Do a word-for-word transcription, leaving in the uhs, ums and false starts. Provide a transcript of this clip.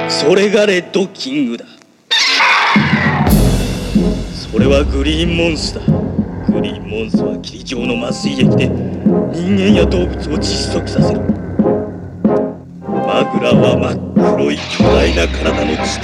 それがレッドキングだ。それはグリーンモンスだ。グリーンモンスは霧状の麻酔液で人間や動物を窒息させる。マグラは真っ黒い巨大な体の地